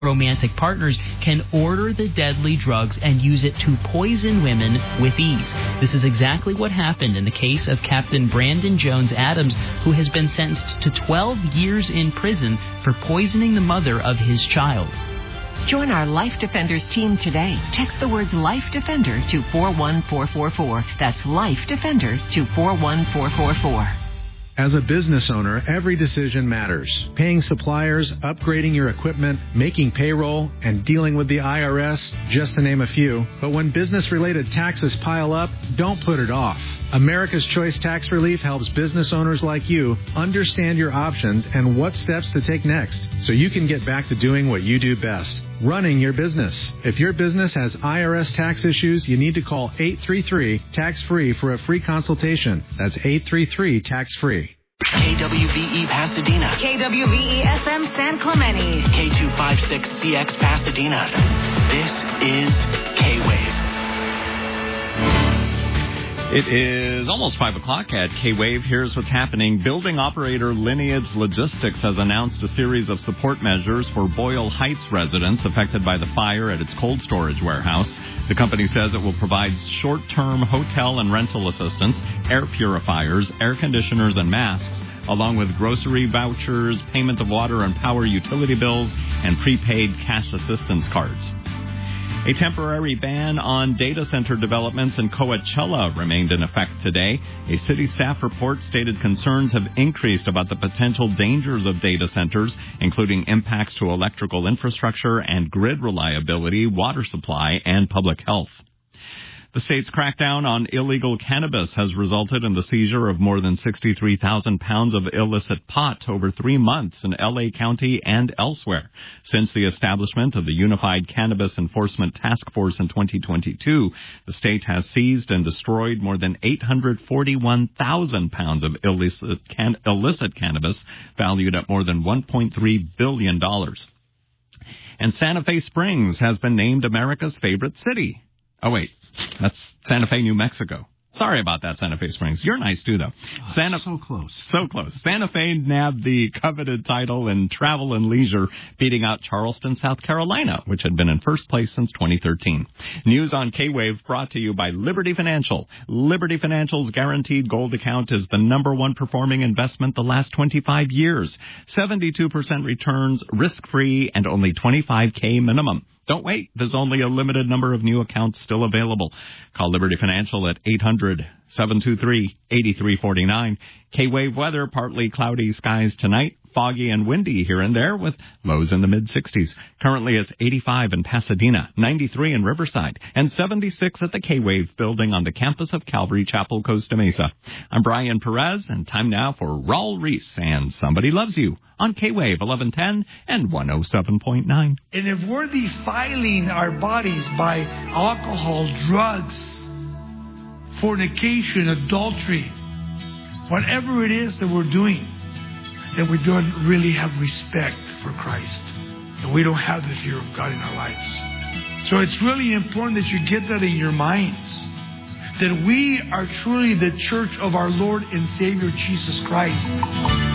romantic partners can order the deadly drugs and use it to poison women with ease. This is exactly what happened in the case of Captain Brandon Jones Adams, who has been sentenced to 12 years in prison for poisoning the mother of his child. Join our Life Defenders team today. Text the words Life Defender to 41444. That's Life Defender to 41444. As a business owner, every decision matters. Paying suppliers, upgrading your equipment, making payroll, and dealing with the IRS, just to name a few. But when business-related taxes pile up, don't put it off. America's Choice Tax Relief helps business owners like you understand your options and what steps to take next, so you can get back to doing what you do best, running your business. If your business has IRS tax issues, you need to call 833-TAX-FREE for a free consultation. That's 833-TAX-FREE. KWVE Pasadena. KWVE SM San Clemente. K256CX Pasadena. This is K-Wave. It is almost 5 o'clock at K-Wave. Here's what's happening. Building operator Lineage Logistics has announced a series of support measures for Boyle Heights residents affected by the fire at its cold storage warehouse. The company says it will provide short-term hotel and rental assistance, air purifiers, air conditioners, and masks, along with grocery vouchers, payment of water and power utility bills, and prepaid cash assistance cards. A temporary ban on data center developments in Coachella remained in effect today. A city staff report stated concerns have increased about the potential dangers of data centers, including impacts to electrical infrastructure and grid reliability, water supply, and public health. The state's crackdown on illegal cannabis has resulted in the seizure of more than 63,000 pounds of illicit pot over 3 months in L.A. County and elsewhere. Since the establishment of the Unified Cannabis Enforcement Task Force in 2022, the state has seized and destroyed more than 841,000 pounds of illicit cannabis, valued at more than $1.3 billion. And Santa Fe Springs has been named America's favorite city. Oh, wait, that's Santa Fe, New Mexico. Sorry about that, Santa Fe Springs. You're nice, too, though. So close. So close. Santa Fe nabbed the coveted title in travel and leisure, beating out Charleston, South Carolina, which had been in first place since 2013. News on K-Wave brought to you by Liberty Financial. Liberty Financial's guaranteed gold account is the #1 performing investment the last 25 years. 72% returns, risk-free, and only $25K minimum. Don't wait. There's only a limited number of new accounts still available. Call Liberty Financial at 800-723-8349. K-Wave weather, partly cloudy skies tonight. Foggy and windy here and there with lows in the mid-60s. Currently it's 85 in Pasadena, 93 in Riverside, and 76 at the K-Wave building on the campus of Calvary Chapel, Costa Mesa. I'm Brian Perez, and time now for Raul Reese and Somebody Loves You on K-Wave 1110 and 107.9. And if we're defiling our bodies by alcohol, drugs, fornication, adultery, whatever it is that we're doing, then we don't really have respect for Christ. And we don't have the fear of God in our lives. So it's really important that you get that in your minds. That we are truly the church of our Lord and Savior Jesus Christ.